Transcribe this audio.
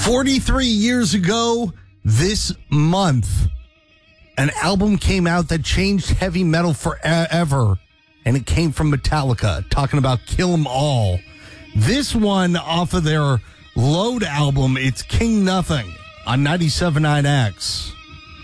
43 years ago this month, an album came out that changed heavy metal forever, and it came from Metallica, talking about Kill 'Em All. This one off of their Load album, it's King Nothing on 97.9 X.